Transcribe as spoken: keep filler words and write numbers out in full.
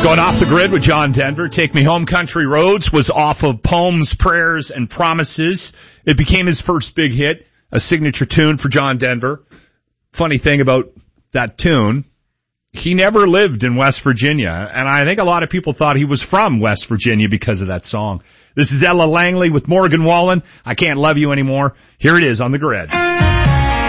Going off the grid with John Denver. Take Me Home Country Roads was off of Poems, Prayers, and Promises. It became his first big hit, a signature tune for John Denver. Funny thing about that tune, he never lived in West Virginia, and I think a lot of people thought he was from West Virginia because of that song. This is Ella Langley with Morgan Wallen. I Can't Love You Anymore. Here it is on the grid.